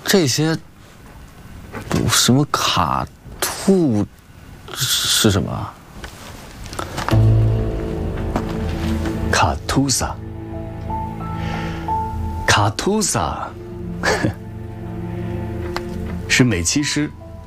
这些什么卡兔是什么？ 卡图萨，卡图萨是美其师